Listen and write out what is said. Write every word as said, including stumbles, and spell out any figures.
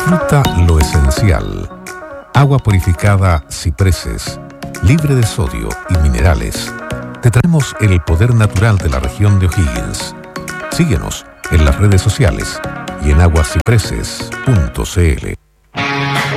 Disfruta lo esencial. Agua purificada Cipreses, libre de sodio y minerales. Te traemos el poder natural de la región de O'Higgins. Síguenos en las redes sociales y en aguas cipreses punto c l.